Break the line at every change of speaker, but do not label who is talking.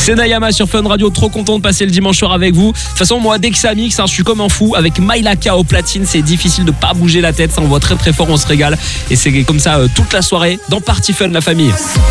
C'est Nayama sur Fun Radio, trop content de passer le dimanche soir avec vous. De toute façon, moi, dès que ça mixe, je suis comme un fou. Avec Mailaka au platine, c'est difficile de pas bouger la tête. Ça envoie très très fort, on se régale. Et c'est comme ça toute la soirée dans Party Fun, la famille.